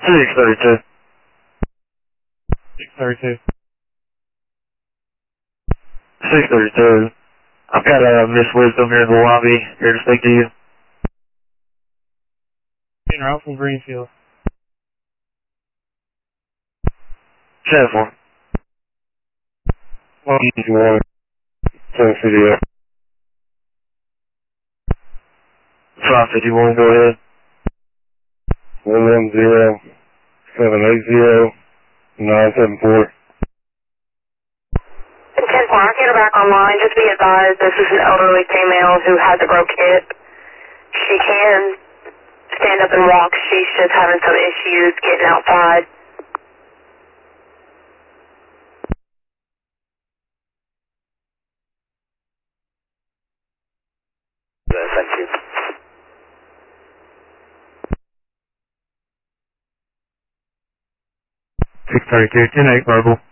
632. 632. 632. I've got Miss Wisdom here in the lobby, here to speak to you. En route from Greenfield. 10-4. 1-1. 10-50. 551, go ahead. 110-780-974. 10-4, I'll get her back online. Just be advised, this is an elderly female who has a broke hip. She can stand up and walk. She's just having some issues getting outside. Thank you. 632, 10-8 verbal.